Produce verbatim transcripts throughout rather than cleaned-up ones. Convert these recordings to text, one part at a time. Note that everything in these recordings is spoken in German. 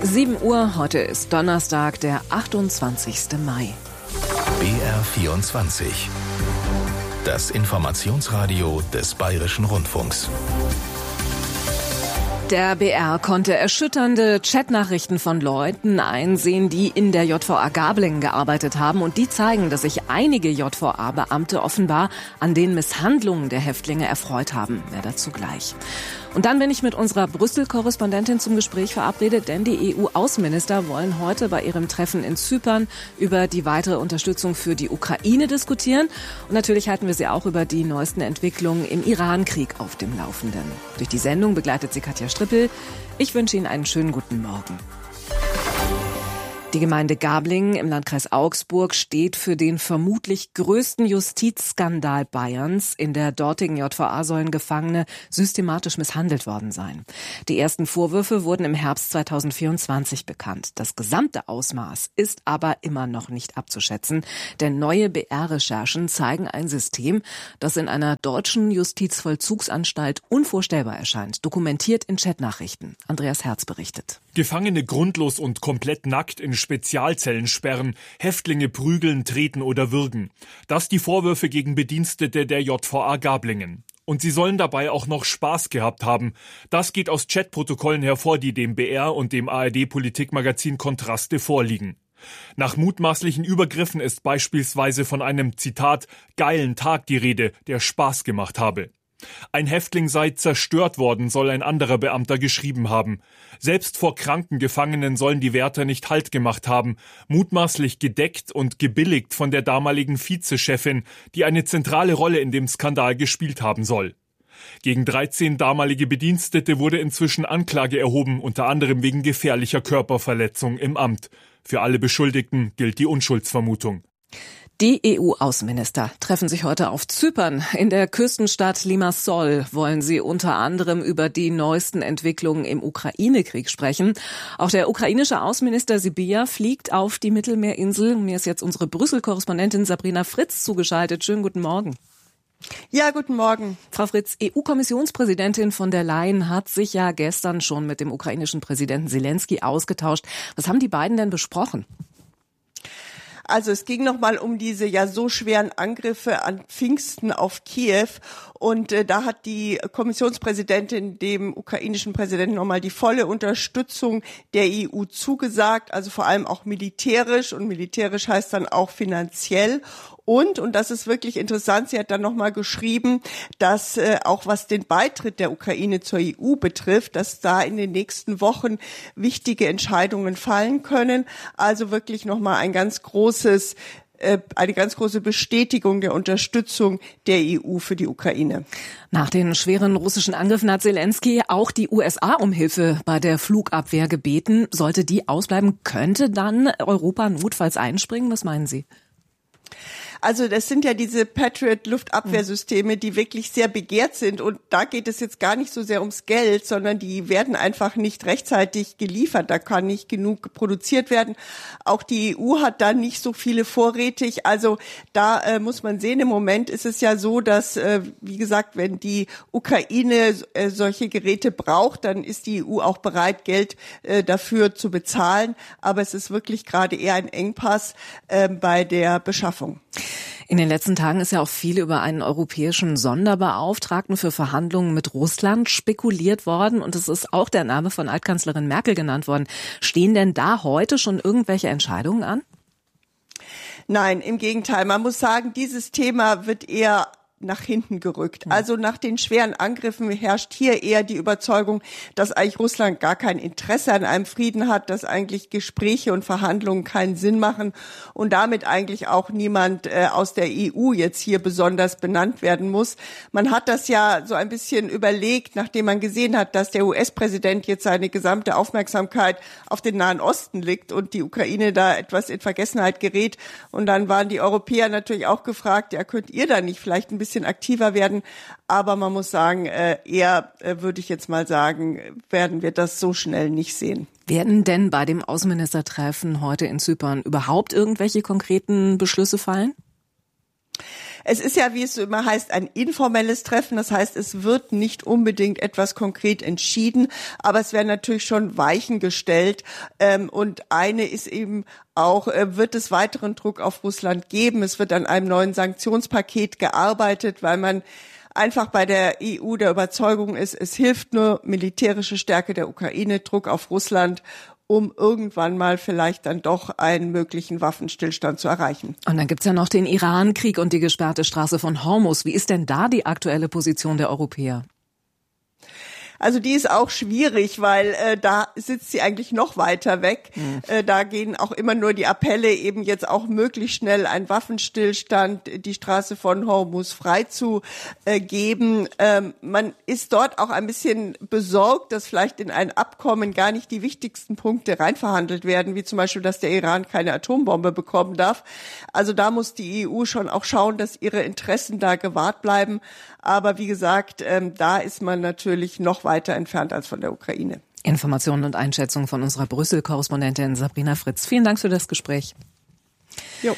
sieben Uhr, heute ist Donnerstag, der achtundzwanzigste Mai. B R vierundzwanzig. Das Informationsradio des Bayerischen Rundfunks. Der B R konnte erschütternde Chatnachrichten von Leuten einsehen, die in der J V A Gablingen gearbeitet haben. Und die zeigen, dass sich einige J V A-Beamte offenbar an den Misshandlungen der Häftlinge erfreut haben. Mehr dazu gleich. Und dann bin ich mit unserer Brüssel-Korrespondentin zum Gespräch verabredet, denn die E U-Außenminister wollen heute bei ihrem Treffen in Zypern über die weitere Unterstützung für die Ukraine diskutieren. Und natürlich halten wir sie auch über die neuesten Entwicklungen im Iran-Krieg auf dem Laufenden. Durch die Sendung begleitet sie Katja Strippel. Ich wünsche Ihnen einen schönen guten Morgen. Die Gemeinde Gablingen im Landkreis Augsburg steht für den vermutlich größten Justizskandal Bayerns. In der dortigen J V A sollen Gefangene systematisch misshandelt worden sein. Die ersten Vorwürfe wurden im Herbst zweitausendvierundzwanzig bekannt. Das gesamte Ausmaß ist aber immer noch nicht abzuschätzen, denn neue B R-Recherchen zeigen ein System, das in einer deutschen Justizvollzugsanstalt unvorstellbar erscheint, dokumentiert in Chatnachrichten. Andreas Herz berichtet. Gefangene grundlos und komplett nackt in Spezialzellen sperren, Häftlinge prügeln, treten oder würgen. Das die Vorwürfe gegen Bedienstete der J V A Gablingen. Und sie sollen dabei auch noch Spaß gehabt haben. Das geht aus Chatprotokollen hervor, die dem B R und dem A R D-Politikmagazin Kontraste vorliegen. Nach mutmaßlichen Übergriffen ist beispielsweise von einem, Zitat, geilen Tag die Rede, der Spaß gemacht habe. Ein Häftling sei zerstört worden, soll ein anderer Beamter geschrieben haben. Selbst vor kranken Gefangenen sollen die Wärter nicht Halt gemacht haben, mutmaßlich gedeckt und gebilligt von der damaligen Vizechefin, die eine zentrale Rolle in dem Skandal gespielt haben soll. Gegen dreizehn damalige Bedienstete wurde inzwischen Anklage erhoben, unter anderem wegen gefährlicher Körperverletzung im Amt. Für alle Beschuldigten gilt die Unschuldsvermutung. Die E U-Außenminister treffen sich heute auf Zypern. In der Küstenstadt Limassol wollen sie unter anderem über die neuesten Entwicklungen im Ukraine-Krieg sprechen. Auch der ukrainische Außenminister Sybiha fliegt auf die Mittelmeerinsel. Mir ist jetzt unsere Brüssel-Korrespondentin Sabrina Fritz zugeschaltet. Schönen guten Morgen. Ja, guten Morgen. Frau Fritz, E U-Kommissionspräsidentin von der Leyen hat sich ja gestern schon mit dem ukrainischen Präsidenten Zelensky ausgetauscht. Was haben die beiden denn besprochen? Also es ging nochmal um diese ja so schweren Angriffe an Pfingsten auf Kiew. Und äh, da hat die Kommissionspräsidentin dem ukrainischen Präsidenten nochmal die volle Unterstützung der E U zugesagt, also vor allem auch militärisch. Und militärisch heißt dann auch finanziell. Und, und das ist wirklich interessant, sie hat dann nochmal geschrieben, dass äh, auch was den Beitritt der Ukraine zur E U betrifft, dass da in den nächsten Wochen wichtige Entscheidungen fallen können. Also wirklich nochmal ein ganz großes, äh, eine ganz große Bestätigung der Unterstützung der E U für die Ukraine. Nach den schweren russischen Angriffen hat Zelensky auch die U S A um Hilfe bei der Flugabwehr gebeten. Sollte die ausbleiben, könnte dann Europa notfalls einspringen? Was meinen Sie? Also das sind ja diese Patriot-Luftabwehrsysteme, die wirklich sehr begehrt sind. Und da geht es jetzt gar nicht so sehr ums Geld, sondern die werden einfach nicht rechtzeitig geliefert. Da kann nicht genug produziert werden. Auch die E U hat da nicht so viele vorrätig. Also da äh, muss man sehen, im Moment ist es ja so, dass, äh, wie gesagt, wenn die Ukraine äh, solche Geräte braucht, dann ist die E U auch bereit, Geld äh, dafür zu bezahlen. Aber es ist wirklich gerade eher ein Engpass äh, bei der Beschaffung. In den letzten Tagen ist ja auch viel über einen europäischen Sonderbeauftragten für Verhandlungen mit Russland spekuliert worden. Und es ist auch der Name von Altkanzlerin Merkel genannt worden. Stehen denn da heute schon irgendwelche Entscheidungen an? Nein, im Gegenteil. Man muss sagen, dieses Thema wird eher nach hinten gerückt. Also nach den schweren Angriffen herrscht hier eher die Überzeugung, dass eigentlich Russland gar kein Interesse an einem Frieden hat, dass eigentlich Gespräche und Verhandlungen keinen Sinn machen und damit eigentlich auch niemand äh, aus der E U jetzt hier besonders benannt werden muss. Man hat das ja so ein bisschen überlegt, nachdem man gesehen hat, dass der U S-Präsident jetzt seine gesamte Aufmerksamkeit auf den Nahen Osten legt und die Ukraine da etwas in Vergessenheit gerät. Und dann waren die Europäer natürlich auch gefragt, ja, könnt ihr da nicht vielleicht ein bisschen aktiver werden, aber man muss sagen, äh, eher äh, würde ich jetzt mal sagen, werden wir das so schnell nicht sehen. Werden denn bei dem Außenministertreffen heute in Zypern überhaupt irgendwelche konkreten Beschlüsse fallen? Es ist ja, wie es so immer heißt, ein informelles Treffen. Das heißt, es wird nicht unbedingt etwas konkret entschieden, aber es werden natürlich schon Weichen gestellt. Und eine ist eben auch, wird es weiteren Druck auf Russland geben. Es wird an einem neuen Sanktionspaket gearbeitet, weil man einfach bei der E U der Überzeugung ist, es hilft nur militärische Stärke der Ukraine, Druck auf Russland, um irgendwann mal vielleicht dann doch einen möglichen Waffenstillstand zu erreichen. Und dann gibt's ja noch den Iran-Krieg und die gesperrte Straße von Hormuz. Wie ist denn da die aktuelle Position der Europäer? Also die ist auch schwierig, weil äh, da sitzt sie eigentlich noch weiter weg. Mhm. Äh, da gehen auch immer nur die Appelle, eben jetzt auch möglichst schnell einen Waffenstillstand, die Straße von Hormuz freizugeben. Ähm, man ist dort auch ein bisschen besorgt, dass vielleicht in ein Abkommen gar nicht die wichtigsten Punkte reinverhandelt werden, wie zum Beispiel, dass der Iran keine Atombombe bekommen darf. Also da muss die E U schon auch schauen, dass ihre Interessen da gewahrt bleiben. Aber wie gesagt, ähm, da ist man natürlich noch weiter entfernt als von der Ukraine. Informationen und Einschätzungen von unserer Brüssel-Korrespondentin Sabrina Fritz. Vielen Dank für das Gespräch. Jo.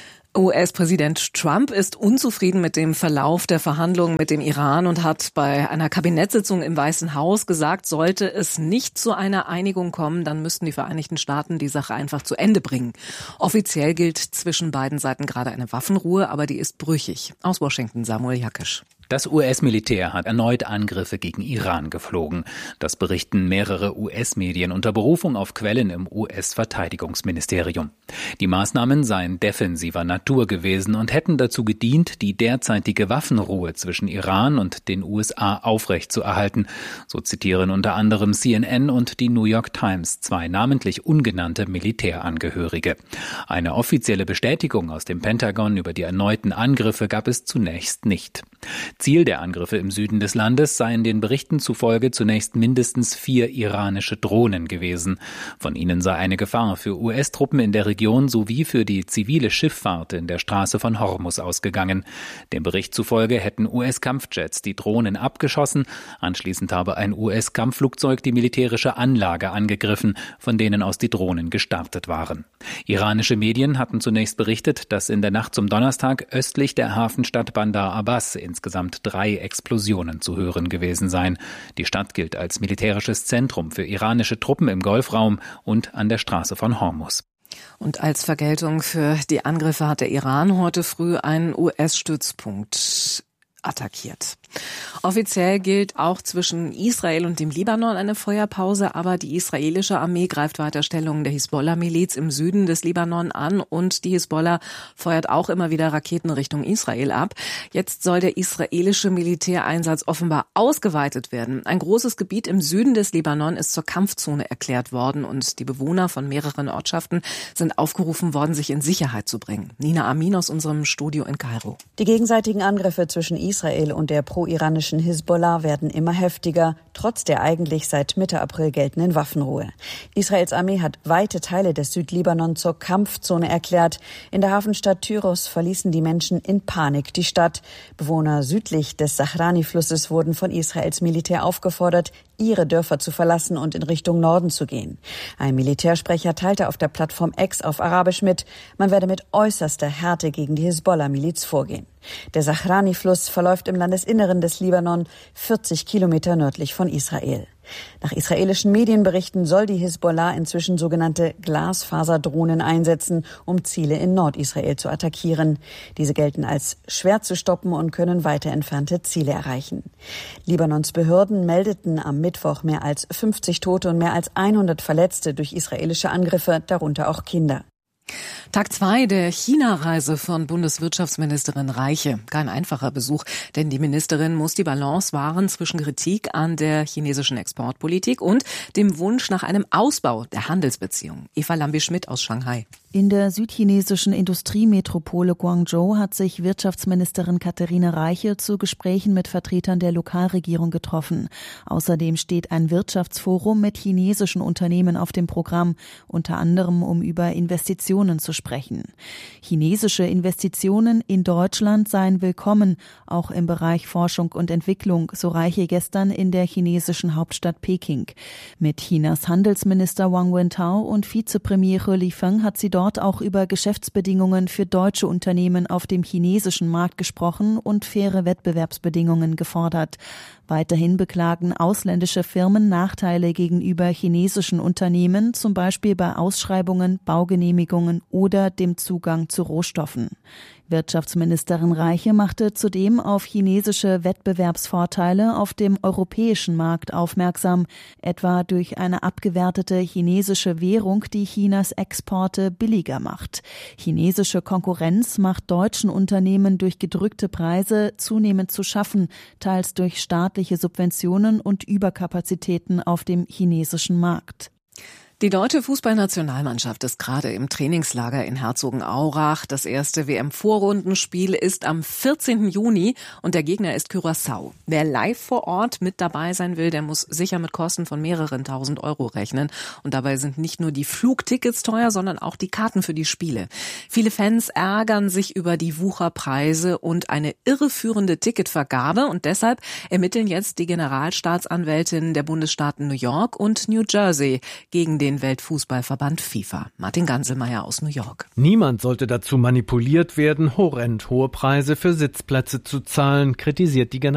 U S-Präsident Trump ist unzufrieden mit dem Verlauf der Verhandlungen mit dem Iran und hat bei einer Kabinettssitzung im Weißen Haus gesagt, sollte es nicht zu einer Einigung kommen, dann müssten die Vereinigten Staaten die Sache einfach zu Ende bringen. Offiziell gilt zwischen beiden Seiten gerade eine Waffenruhe, aber die ist brüchig. Aus Washington Samuel Jakisch. Das U S-Militär hat erneut Angriffe gegen Iran geflogen. Das berichten mehrere U S-Medien unter Berufung auf Quellen im U S-Verteidigungsministerium. Die Maßnahmen seien defensiver Natur gewesen und hätten dazu gedient, die derzeitige Waffenruhe zwischen Iran und den U S A aufrechtzuerhalten. So zitieren unter anderem C N N und die New York Times zwei namentlich ungenannte Militärangehörige. Eine offizielle Bestätigung aus dem Pentagon über die erneuten Angriffe gab es zunächst nicht. Ziel der Angriffe im Süden des Landes seien den Berichten zufolge zunächst mindestens vier iranische Drohnen gewesen. Von ihnen sei eine Gefahr für U S-Truppen in der Region sowie für die zivile Schifffahrt in der Straße von Hormuz ausgegangen. Dem Bericht zufolge hätten U S-Kampfjets die Drohnen abgeschossen. Anschließend habe ein U S-Kampfflugzeug die militärische Anlage angegriffen, von denen aus die Drohnen gestartet waren. Iranische Medien hatten zunächst berichtet, dass in der Nacht zum Donnerstag östlich der Hafenstadt Bandar Abbas insgesamt drei Explosionen zu hören gewesen seien. Die Stadt gilt als militärisches Zentrum für iranische Truppen im Golfraum und an der Straße von Hormuz. Und als Vergeltung für die Angriffe hat der Iran heute früh einen U S-Stützpunkt attackiert. Offiziell gilt auch zwischen Israel und dem Libanon eine Feuerpause, aber die israelische Armee greift weiter Stellungen der Hisbollah-Miliz im Süden des Libanon an und die Hisbollah feuert auch immer wieder Raketen Richtung Israel ab. Jetzt soll der israelische Militäreinsatz offenbar ausgeweitet werden. Ein großes Gebiet im Süden des Libanon ist zur Kampfzone erklärt worden und die Bewohner von mehreren Ortschaften sind aufgerufen worden, sich in Sicherheit zu bringen. Nina Amin aus unserem Studio in Kairo. Die gegenseitigen Angriffe zwischen Israel und der pro-iranischen Hisbollah werden immer heftiger, trotz der eigentlich seit Mitte April geltenden Waffenruhe. Israels Armee hat weite Teile des Südlibanon zur Kampfzone erklärt. In der Hafenstadt Tyros verließen die Menschen in Panik die Stadt. Bewohner südlich des Sahrani-Flusses wurden von Israels Militär aufgefordert, ihre Dörfer zu verlassen und in Richtung Norden zu gehen. Ein Militärsprecher teilte auf der Plattform X auf Arabisch mit, man werde mit äußerster Härte gegen die Hisbollah-Miliz vorgehen. Der Sahrani-Fluss verläuft im Landesinneren des Libanon, vierzig Kilometer nördlich von Israel. Nach israelischen Medienberichten soll die Hisbollah inzwischen sogenannte Glasfaserdrohnen einsetzen, um Ziele in Nordisrael zu attackieren. Diese gelten als schwer zu stoppen und können weiter entfernte Ziele erreichen. Libanons Behörden meldeten am Mittwoch mehr als fünfzig Tote und mehr als hundert Verletzte durch israelische Angriffe, darunter auch Kinder. Tag zwei der China-Reise von Bundeswirtschaftsministerin Reiche. Kein einfacher Besuch, denn die Ministerin muss die Balance wahren zwischen Kritik an der chinesischen Exportpolitik und dem Wunsch nach einem Ausbau der Handelsbeziehungen. Eva Lambi-Schmidt aus Shanghai. In der südchinesischen Industriemetropole Guangzhou hat sich Wirtschaftsministerin Katharina Reiche zu Gesprächen mit Vertretern der Lokalregierung getroffen. Außerdem steht ein Wirtschaftsforum mit chinesischen Unternehmen auf dem Programm, unter anderem um über Investitionen zu sprechen. Chinesische Investitionen in Deutschland seien willkommen, auch im Bereich Forschung und Entwicklung, so Reiche gestern in der chinesischen Hauptstadt Peking. Mit Chinas Handelsminister Wang Wentao und Vizepremiere Li Feng hat sie dort dort auch über Geschäftsbedingungen für deutsche Unternehmen auf dem chinesischen Markt gesprochen und faire Wettbewerbsbedingungen gefordert. Weiterhin beklagen ausländische Firmen Nachteile gegenüber chinesischen Unternehmen, zum Beispiel bei Ausschreibungen, Baugenehmigungen oder dem Zugang zu Rohstoffen. Wirtschaftsministerin Reiche machte zudem auf chinesische Wettbewerbsvorteile auf dem europäischen Markt aufmerksam, etwa durch eine abgewertete chinesische Währung, die Chinas Exporte billiger macht. Chinesische Konkurrenz macht deutschen Unternehmen durch gedrückte Preise zunehmend zu schaffen, teils durch staatliche Subventionen und Überkapazitäten auf dem chinesischen Markt. Die deutsche Fußballnationalmannschaft ist gerade im Trainingslager in Herzogenaurach. Das erste W M-Vorrundenspiel ist am vierzehnten Juni und der Gegner ist Curaçao. Wer live vor Ort mit dabei sein will, der muss sicher mit Kosten von mehreren tausend Euro rechnen. Und dabei sind nicht nur die Flugtickets teuer, sondern auch die Karten für die Spiele. Viele Fans ärgern sich über die Wucherpreise und eine irreführende Ticketvergabe. Und deshalb ermitteln jetzt die Generalstaatsanwältinnen der Bundesstaaten New York und New Jersey gegen den Weltfußballverband FIFA. Martin Ganselmeier aus New York. Niemand sollte dazu manipuliert werden, horrend hohe Preise für Sitzplätze zu zahlen, kritisiert die